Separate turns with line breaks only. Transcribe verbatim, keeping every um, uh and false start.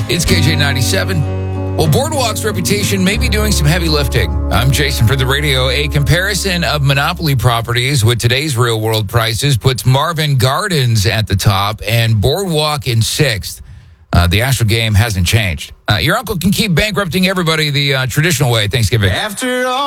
It's K J ninety-seven. Well, Boardwalk's reputation may be doing some heavy lifting. I'm Jason for the radio. A comparison of Monopoly properties with today's real-world prices puts Marvin Gardens at the top and Boardwalk in sixth. Uh, the actual game hasn't changed. Uh, your uncle can keep bankrupting everybody the uh, traditional way at Thanksgiving.
After all.